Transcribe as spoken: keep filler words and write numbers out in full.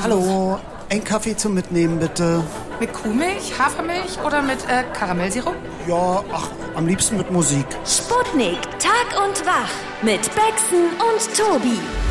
Hallo, ein Kaffee zum Mitnehmen, bitte. Mit Kuhmilch, Hafermilch oder mit äh, Karamellsirup? Ja, ach, am liebsten mit Musik. Sputnik, Tag und Wach mit Bexen und Tobi.